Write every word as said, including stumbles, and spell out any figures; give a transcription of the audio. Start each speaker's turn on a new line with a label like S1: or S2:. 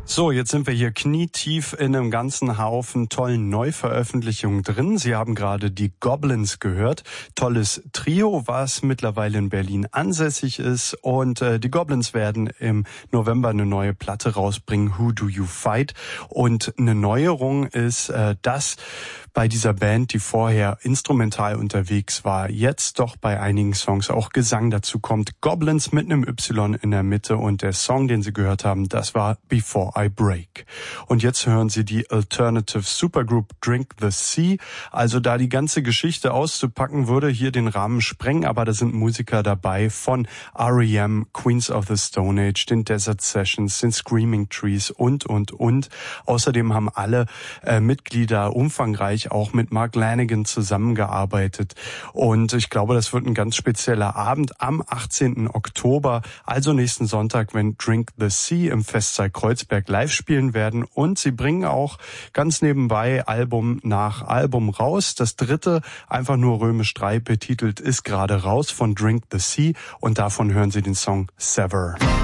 S1: So, jetzt sind wir hier knietief in einem ganzen Haufen tollen Neuveröffentlichungen drin. Sie haben gerade die Goblins gehört. Tolles Trio, was mittlerweile in Berlin ansässig ist. Und äh, die Goblins werden im November eine neue Platte rausbringen, Who Do You Fight? Und eine Neuerung ist, äh, dass bei dieser Band, die vorher instrumental unterwegs war, jetzt doch bei einigen Songs auch Gesang dazu kommt. Goblins mit einem Y in der Mitte und der Song, den Sie gehört haben, das war Before I Break. Und jetzt hören Sie die Alternative Supergroup Drink the Sea. Also da die ganze Geschichte auszupacken, würde hier den Rahmen sprengen, aber da sind Musiker dabei von R E M, Queens of the Stone Age, den Desert Sessions, den Screaming Trees und, und, und. Außerdem haben alle äh, Mitglieder umfangreich auch mit Mark Lanegan zusammengearbeitet. Und ich glaube, das wird ein ganz spezieller Abend am achtzehnten Oktober, also nächsten Sonntag, wenn Drink the Sea im Festsaal Kreuzberg live spielen werden. Und sie bringen auch ganz nebenbei Album nach Album raus. Das dritte, einfach nur römisch drei betitelt, ist gerade raus von Drink the Sea und davon hören Sie den Song Sever.